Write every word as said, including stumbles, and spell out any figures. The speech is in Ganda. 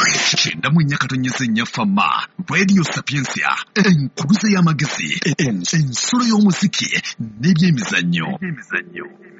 Kyenda mu nnya katonnyesa ennya fama Radio Sapiensia enkuluze y'amagezi ensolo y'omuziki n'ebyemizannyo.